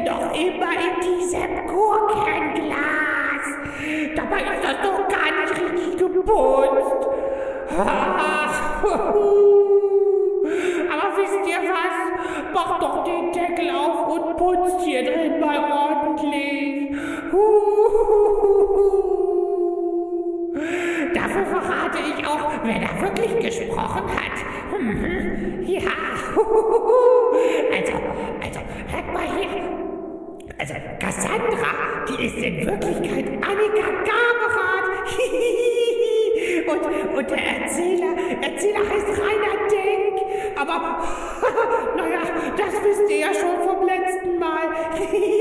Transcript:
doch immer in diesem Gurkenglas? Dabei ist das doch gar nicht richtig geputzt. Ach, aber wisst ihr was? Macht doch den Deckel auf und putzt hier drin mal ordentlich. Dafür verrate ich auch, wer da wirklich gesprochen hat. Ja, also, hört mal hier. Also, Cassandra, die ist in Wirklichkeit Annika Gaberat. Und der Erzähler heißt Rainer Denk. Aber, naja, das wisst ihr ja schon vom letzten Mal.